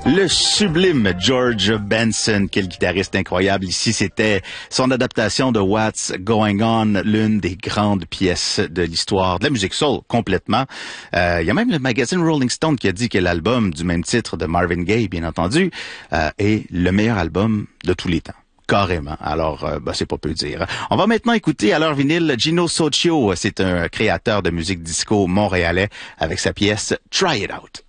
Le sublime George Benson, quel guitariste incroyable. Ici, c'était son adaptation de What's Going On, l'une des grandes pièces de l'histoire de la musique soul, complètement. Il y a même le magazine Rolling Stone qui a dit que l'album du même titre de Marvin Gaye, bien entendu, est le meilleur album de tous les temps. Carrément. Alors, c'est pas peu dire. On va maintenant écouter à leur vinyle Gino Soccio. C'est un créateur de musique disco montréalais avec sa pièce Try It Out.